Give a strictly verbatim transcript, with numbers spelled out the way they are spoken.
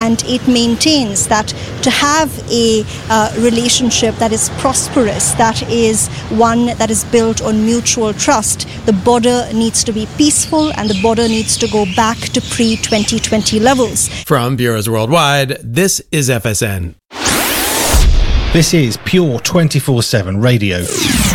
and it maintains that to have a uh, relationship that is prosperous, that is one that is built on mutual trust, the border needs to be peaceful and the border needs to go back to pre twenty twenty levels. From Bureaus Worldwide, this is F S N. This is Pure twenty-four seven Radio.